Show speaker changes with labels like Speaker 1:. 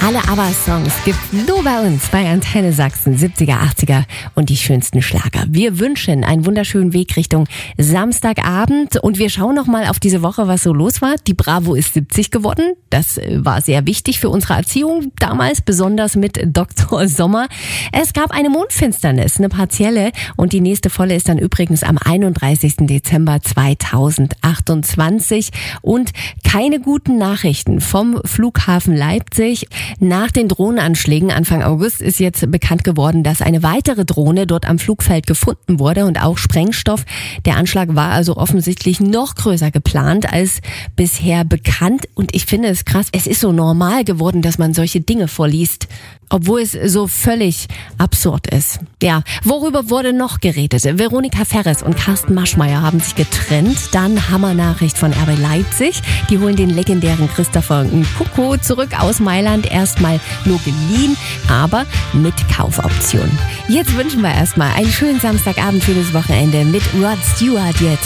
Speaker 1: Alle ABBA-Songs gibt's nur bei uns, bei Antenne Sachsen, 70er, 80er und die schönsten Schlager. Wir wünschen einen wunderschönen Weg Richtung Samstagabend und wir schauen nochmal auf diese Woche, was so los war. Die Bravo ist 70 geworden. Das war sehr wichtig für unsere Erziehung damals, besonders mit Dr. Sommer. Es gab eine Mondfinsternis, eine partielle, und die nächste volle ist dann übrigens am 31. Dezember 2028. Und keine guten Nachrichten vom Flughafen Leipzig. Nach den Drohnenanschlägen Anfang August ist jetzt bekannt geworden, dass eine weitere Drohne dort am Flugfeld gefunden wurde und auch Sprengstoff. Der Anschlag war also offensichtlich noch größer geplant als bisher bekannt. Und ich finde es krass, es ist so normal geworden, dass man solche Dinge vorliest, obwohl es so völlig absurd ist. Ja, worüber wurde noch geredet? Veronika Ferres und Carsten Maschmeyer haben sich getrennt. Dann Hammernachricht von RB Leipzig. Die holen den legendären Christopher Nkunku zurück aus Mailand. Erstmal nur geliehen, aber mit Kaufoption. Jetzt wünschen wir erstmal einen schönen Samstagabend, schönes Wochenende mit Rod Stewart jetzt.